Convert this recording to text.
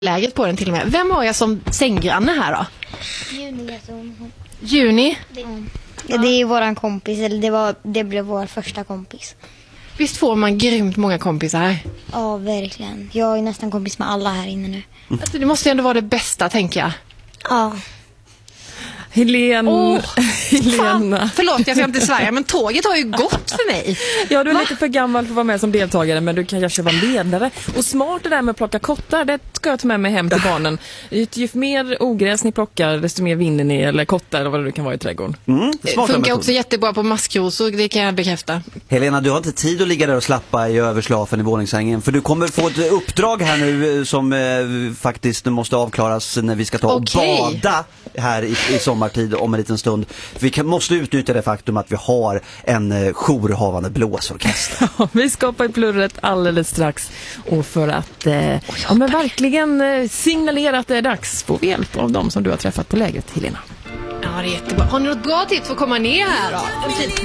läget på den till och med. Vem har jag som sänggranne här då? Juni? Ja, det är våran kompis, eller det blev vår första kompis. Visst får man grymt många kompisar här? Ja, verkligen. Jag är nästan kompis med alla här inne nu. Alltså, det måste ändå vara det bästa, tänker jag. Ja. Helena. Förlåt, jag ska inte svära, men tåget har ju gått för mig. Ja, du är lite för gammal för att vara med som deltagare, men du kan kanske vara ledare. Och smart det där med att plocka kottar, det ska jag ta med mig hem till barnen. Ju mer ogräs ni plockar, desto mer vinner ni, eller kottar, eller vad det kan vara i trädgården. Det funkar också jättebra på maskrosor, det kan jag bekräfta. Helena, du har inte tid att ligga där och slappa i överslafen i våningssängen, för du kommer få ett uppdrag här nu som faktiskt måste avklaras när vi ska ta och bada här i sommartid om en liten stund. Vi måste utnyttja det faktum att vi har en jourhavande blåsorkester. Ja, vi skapar plurret alldeles strax, och för att men verkligen signalera att det är dags, få hjälp av dem som du har träffat på lägret, Helena. Ja, det är jättebra. Har ni något bra tips för att komma ner här då?